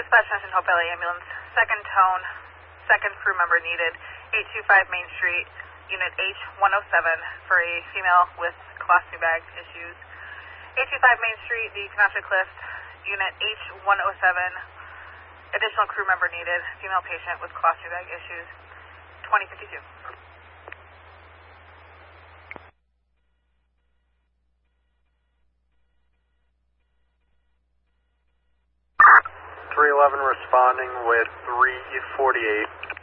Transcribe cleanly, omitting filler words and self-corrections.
Dispatch Mission Hope LA Ambulance, second tone, second crew member needed, 825 Main Street, Unit H107 for a female with colostomy bag issues. 825 Main Street, the Kenosha Cliffs, Unit H107, additional crew member needed, female patient with colostomy bag issues, 2052. 311 responding with 348.